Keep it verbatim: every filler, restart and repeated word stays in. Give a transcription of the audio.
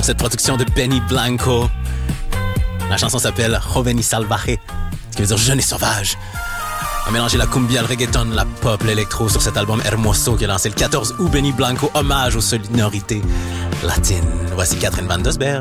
sur cette production de Benny Blanco. La chanson s'appelle Joven y Salvaje, ce qui veut dire jeune et sauvage. On a mélangé la cumbia, le reggaeton, la pop, l'électro sur cet album Hermoso qui est lancé le quatorze août. Benny Blanco, hommage aux sonorités latines. Voici Catherine Van Dosberg.